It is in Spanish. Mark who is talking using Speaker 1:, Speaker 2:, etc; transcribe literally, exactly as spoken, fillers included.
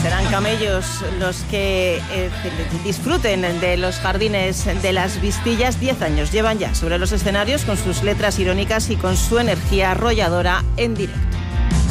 Speaker 1: Serán camellos los que eh, disfruten de los jardines de las Vistillas. Diez años llevan ya sobre los escenarios con sus letras irónicas y con su energía arrolladora en directo.